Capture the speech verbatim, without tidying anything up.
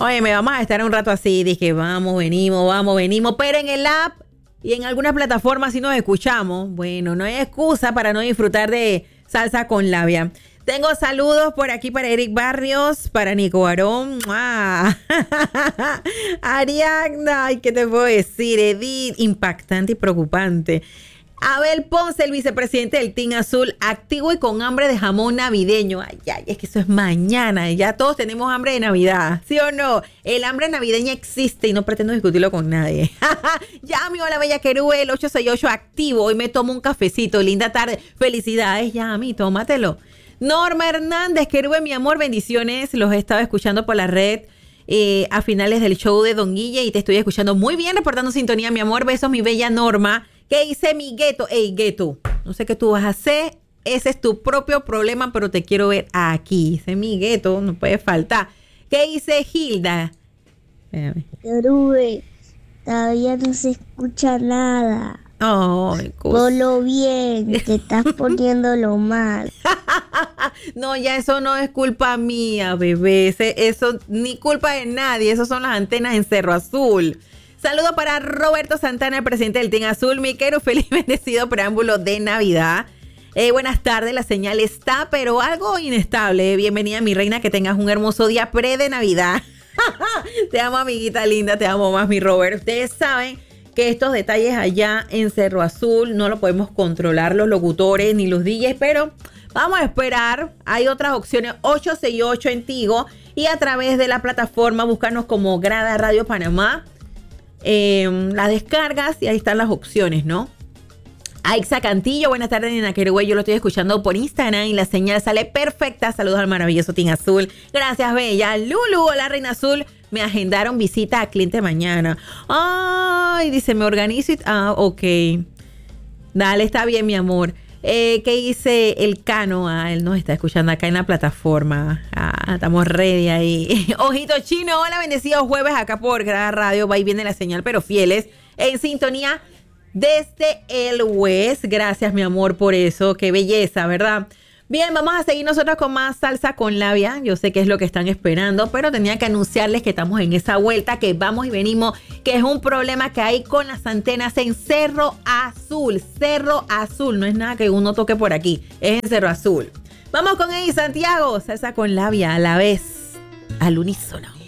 Oye, me vamos a estar un rato así. Dije, vamos, venimos, vamos, venimos. Pero en el app y en algunas plataformas sí nos escuchamos. Bueno, no hay excusa para no disfrutar de salsa con labia. Tengo saludos por aquí para Eric Barrios, para Nico Barón, ¡ah! Ariadna, ay, ¿qué te puedo decir? Edith, impactante y preocupante. Abel Ponce, el vicepresidente del Team Azul, activo y con hambre de jamón navideño. Ay, ay, es que eso es mañana. Ya todos tenemos hambre de Navidad, ¿sí o no? El hambre navideña existe y no pretendo discutirlo con nadie. Ya, mi hola, bella Querube, el ocho seis ocho activo. Hoy me tomo un cafecito. Linda tarde. Felicidades, Yami, tómatelo. Norma Hernández, Querube, mi amor, bendiciones. Los he estado escuchando por la red eh, a finales del show de Don Guille y te estoy escuchando muy bien, reportando sintonía, mi amor. Besos, mi bella Norma. ¿Qué hice mi gueto? Ey, gueto, no sé qué tú vas a hacer. Ese es tu propio problema, pero te quiero ver aquí. Hice mi gueto, no puede faltar. ¿Qué hice Hilda? Espérame. Querube, todavía no se escucha nada. Oh, Ponlo bien, te estás poniéndolo mal. No, ya eso no es culpa mía, bebé. Ese, eso ni culpa de nadie. Esas son las antenas en Cerro Azul. Saludo para Roberto Santana, el presidente del Team Azul. Mi querido, feliz bendecido preámbulo de Navidad. Eh, buenas tardes, la señal está, pero algo inestable. Bienvenida, mi reina, que tengas un hermoso día pre de Navidad. Te amo, amiguita linda, te amo más, mi Robert. Ustedes saben que estos detalles allá en Cerro Azul no lo podemos controlar los locutores ni los D Js, pero vamos a esperar. Hay otras opciones, ocho seis ocho en Tigo y a través de la plataforma búscanos como Grada Radio Panamá. Eh, las descargas y ahí están las opciones, ¿no? Aixa Cantillo, buenas tardes, Nena Querube. Yo lo estoy escuchando por Instagram y la señal sale perfecta. Saludos al maravilloso Team Azul. Gracias, bella. Lulu, hola, Reina Azul. Me agendaron visita a cliente mañana. Ay, dice, me organizo. Y... Ah, ok. Dale, está bien, mi amor. Eh, ¿Qué dice el Cano? Ah, él nos está escuchando acá en la plataforma. Ah, estamos ready ahí. Ojito Chino, hola, bendecidos jueves acá por Grada Radio. Va y viene la señal, pero fieles. En sintonía desde el West. Gracias, mi amor, por eso. Qué belleza, ¿verdad? Bien, vamos a seguir nosotros con más salsa con labia. Yo sé que es lo que están esperando, pero tenía que anunciarles que estamos en esa vuelta, que vamos y venimos, que es un problema que hay con las antenas en Cerro Azul. Cerro Azul, no es nada que uno toque por aquí, es en Cerro Azul. Vamos con Eddie Santiago, salsa con labia a la vez, al unísono.